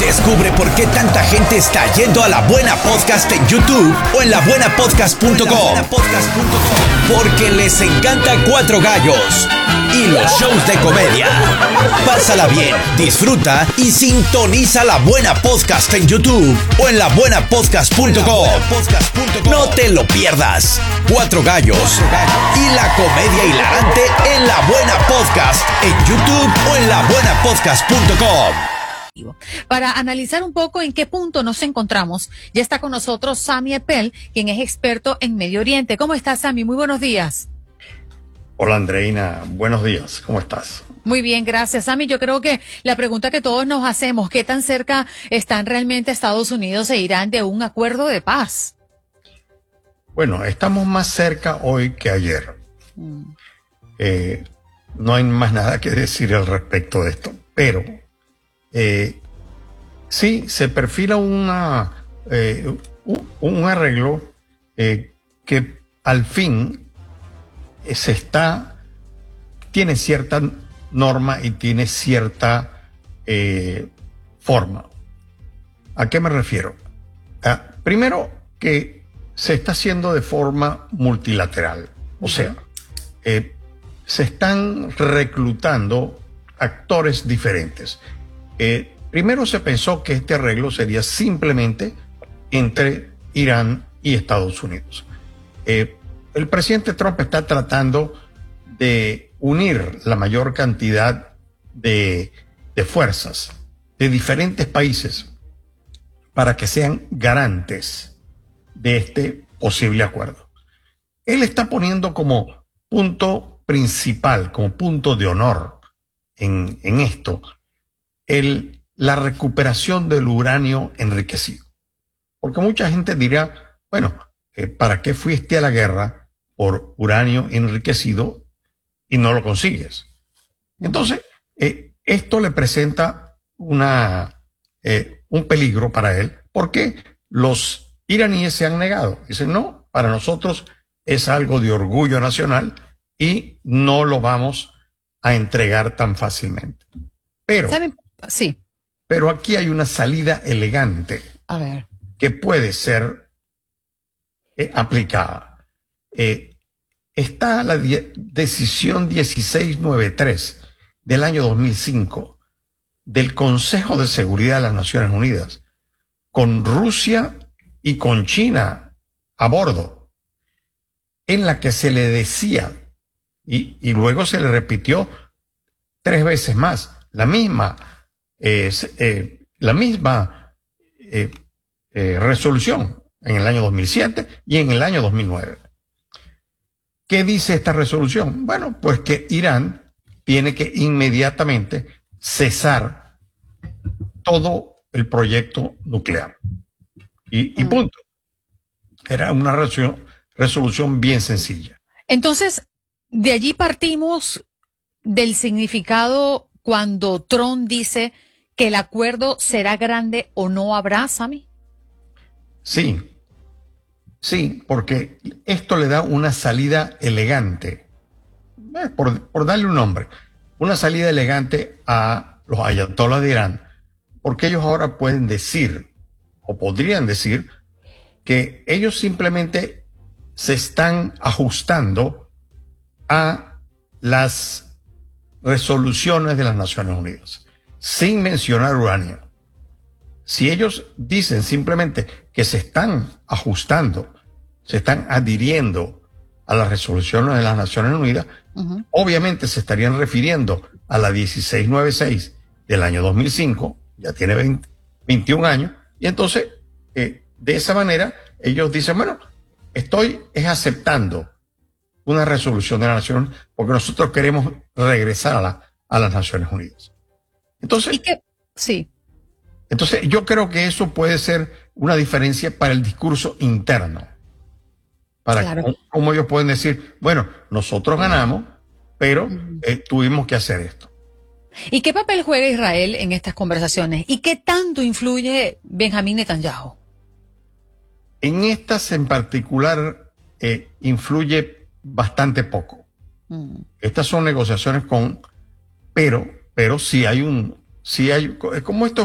Descubre por qué tanta gente está yendo a La Buena Podcast en YouTube o en labuenapodcast.com. Porque les encanta Cuatro Gallos y los shows de comedia. Pásala bien, disfruta y sintoniza La Buena Podcast en YouTube o en labuenapodcast.com. No te lo pierdas. Cuatro Gallos y la comedia hilarante en La Buena Podcast en YouTube o en labuenapodcast.com. Para analizar un poco en qué punto nos encontramos, ya está con nosotros Sami Eppel, quien es experto en Medio Oriente. ¿Cómo estás, Sami? Muy buenos días. Hola, Andreina. Buenos días. ¿Cómo estás? Muy bien, gracias, Sami. Yo creo que la pregunta que todos nos hacemos, ¿qué tan cerca están realmente Estados Unidos e Irán de un acuerdo de paz? Bueno, estamos más cerca hoy que ayer. No hay más nada que decir al respecto de esto, pero sí se perfila un arreglo que al fin tiene cierta norma y tiene cierta forma. ¿A qué me refiero? Primero, que se está haciendo de forma multilateral, o sea, se están reclutando actores diferentes. Primero se pensó que este arreglo sería simplemente entre Irán y Estados Unidos. El presidente Trump está tratando de unir la mayor cantidad de fuerzas de diferentes países para que sean garantes de este posible acuerdo. Él está poniendo como punto principal, como punto de honor en esto, la recuperación del uranio enriquecido. Porque mucha gente dirá, bueno, ¿para qué fuiste a la guerra por uranio enriquecido y no lo consigues? Entonces, esto le presenta un peligro para él, porque los iraníes se han negado. Dicen, no, para nosotros es algo de orgullo nacional y no lo vamos a entregar tan fácilmente. Pero, sí. Pero aquí hay una salida elegante, a ver, que puede ser aplicada. Está la decisión 1693 del año 2005 del Consejo de Seguridad de las Naciones Unidas, con Rusia y con China a bordo, en la que se le decía, y luego se le repitió 3 veces más, la misma resolución en el año 2007 y en el año 2009. ¿Qué dice esta resolución? Bueno, pues que Irán tiene que inmediatamente cesar todo el proyecto nuclear. Y punto. Era una resolución bien sencilla. Entonces, de allí partimos del significado cuando Trump dice que el acuerdo será grande o no habrá, Sami. Sí, porque esto le da una salida elegante, por darle un nombre, una salida elegante a los ayatolás de Irán, porque ellos ahora pueden decir, o podrían decir, que ellos simplemente se están ajustando a las resoluciones de las Naciones Unidas, sin mencionar uranio. Si ellos dicen simplemente que se están ajustando, se están adhiriendo a las resoluciones de las Naciones Unidas, obviamente se refiriendo a la 1696 del año 2005, ya tiene 21 años, y entonces, de esa manera, ellos dicen, bueno, estoy aceptando una resolución de la Nación porque nosotros queremos regresar a las Naciones Unidas. Entonces, sí. Entonces, yo creo que eso puede ser una diferencia para el discurso interno. Para cómo ellos pueden decir, bueno, nosotros ganamos, pero tuvimos que hacer esto. ¿Y qué papel juega Israel en estas conversaciones? ¿Y qué tanto influye Benjamín Netanyahu? En estas en particular influye bastante poco. Estas son negociaciones pero sí hay como esto